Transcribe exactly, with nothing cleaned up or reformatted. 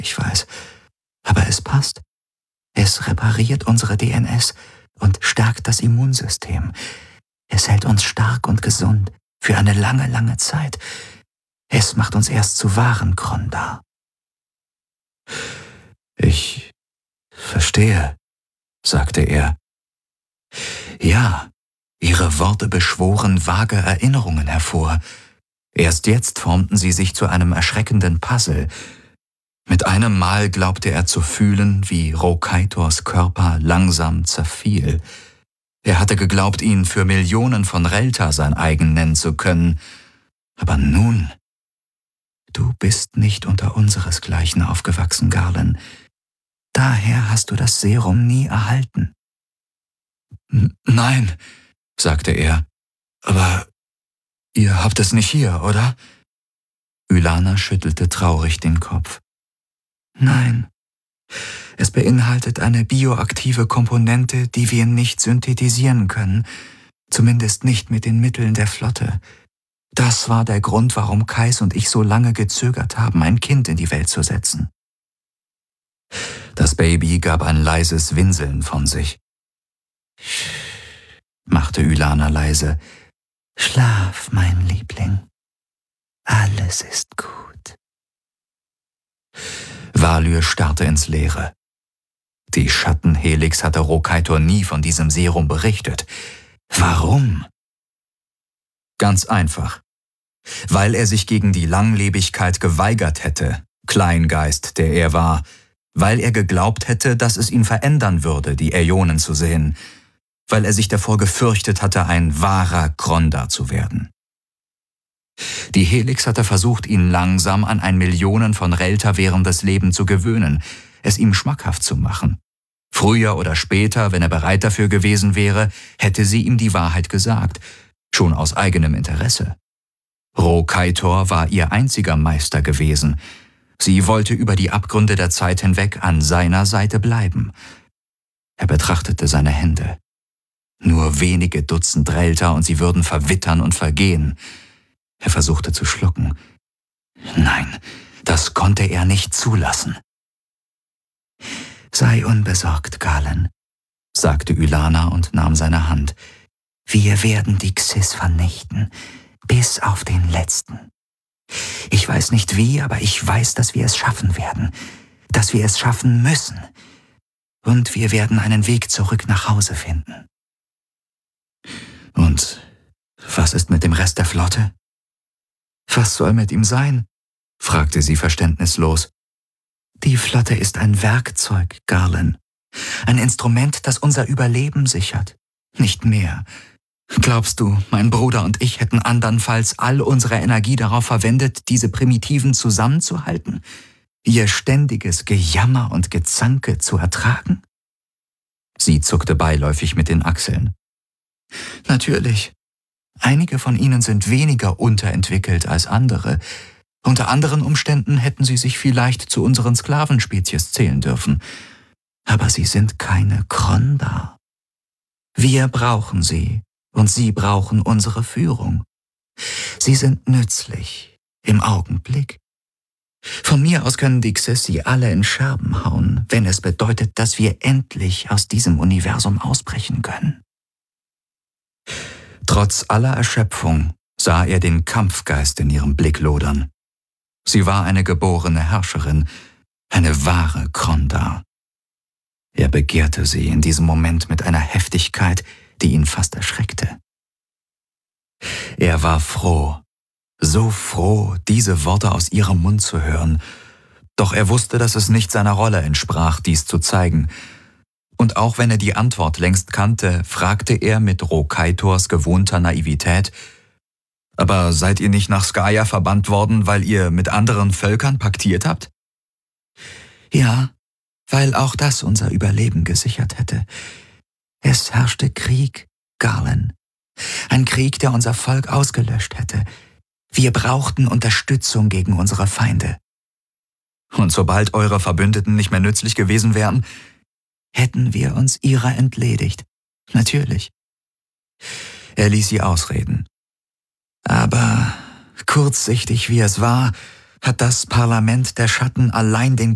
Ich weiß, aber es passt. Es repariert unsere D N S und stärkt das Immunsystem. Es hält uns stark und gesund für eine lange, lange Zeit. Es macht uns erst zu wahren Krondar. Ich verstehe, sagte er. Ja, ihre Worte beschworen vage Erinnerungen hervor. Erst jetzt formten sie sich zu einem erschreckenden Puzzle. Mit einem Mal glaubte er zu fühlen, wie Rokaitors Körper langsam zerfiel. Er hatte geglaubt, ihn für Millionen von Relta sein eigen nennen zu können. Aber nun... Du bist nicht unter unseresgleichen aufgewachsen, Garlen. Daher hast du das Serum nie erhalten. N- Nein, sagte er. Aber ihr habt es nicht hier, oder? Ylana schüttelte traurig den Kopf. Nein, es beinhaltet eine bioaktive Komponente, die wir nicht synthetisieren können, zumindest nicht mit den Mitteln der Flotte. Das war der Grund, warum Kais und ich so lange gezögert haben, ein Kind in die Welt zu setzen. Das Baby gab ein leises Winseln von sich. Machte Ylana leise. Schlaf, mein Liebling. Alles ist gut. Valyr starrte ins Leere. Die Schattenhelix hatte Rokaitor nie von diesem Serum berichtet. Warum? Ganz einfach. Weil er sich gegen die Langlebigkeit geweigert hätte, Kleingeist, der er war, weil er geglaubt hätte, dass es ihn verändern würde, die Äonen zu sehen, weil er sich davor gefürchtet hatte, ein wahrer Krondar zu werden. Die Helix hatte versucht, ihn langsam an ein Millionen von Relta währendes Leben zu gewöhnen, es ihm schmackhaft zu machen. Früher oder später, wenn er bereit dafür gewesen wäre, hätte sie ihm die Wahrheit gesagt, schon aus eigenem Interesse. Rokaitor war ihr einziger Meister gewesen. Sie wollte über die Abgründe der Zeit hinweg an seiner Seite bleiben. Er betrachtete seine Hände. Nur wenige Dutzend Relta und sie würden verwittern und vergehen. Er versuchte zu schlucken. Nein, das konnte er nicht zulassen. Sei unbesorgt, Garlen, sagte Ylana und nahm seine Hand. Wir werden die Xyz vernichten, bis auf den letzten. Ich weiß nicht wie, aber ich weiß, dass wir es schaffen werden, dass wir es schaffen müssen. Und wir werden einen Weg zurück nach Hause finden. Und was ist mit dem Rest der Flotte? Was soll mit ihm sein? Fragte sie verständnislos. Die Flotte ist ein Werkzeug, Garlen. Ein Instrument, das unser Überleben sichert. Nicht mehr. Glaubst du, mein Bruder und ich hätten andernfalls all unsere Energie darauf verwendet, diese Primitiven zusammenzuhalten? Ihr ständiges Gejammer und Gezanke zu ertragen? Sie zuckte beiläufig mit den Achseln. Natürlich. Einige von ihnen sind weniger unterentwickelt als andere. Unter anderen Umständen hätten sie sich vielleicht zu unseren Sklavenspezies zählen dürfen. Aber sie sind keine Krondar. Wir brauchen sie und sie brauchen unsere Führung. Sie sind nützlich, im Augenblick. Von mir aus können die Xyz sie alle in Scherben hauen, wenn es bedeutet, dass wir endlich aus diesem Universum ausbrechen können. Trotz aller Erschöpfung sah er den Kampfgeist in ihrem Blick lodern. Sie war eine geborene Herrscherin, eine wahre Krondar. Er begehrte sie in diesem Moment mit einer Heftigkeit, die ihn fast erschreckte. Er war froh, so froh, diese Worte aus ihrem Mund zu hören, doch er wusste, dass es nicht seiner Rolle entsprach, dies zu zeigen. Und auch wenn er die Antwort längst kannte, fragte er mit Rokaitors gewohnter Naivität, »Aber seid ihr nicht nach Skaya verbannt worden, weil ihr mit anderen Völkern paktiert habt?« »Ja, weil auch das unser Überleben gesichert hätte. Es herrschte Krieg, Garlen. Ein Krieg, der unser Volk ausgelöscht hätte. Wir brauchten Unterstützung gegen unsere Feinde. Und sobald eure Verbündeten nicht mehr nützlich gewesen wären, hätten wir uns ihrer entledigt. Natürlich.« Er ließ sie ausreden. Aber kurzsichtig wie es war, hat das Parlament der Schatten allein den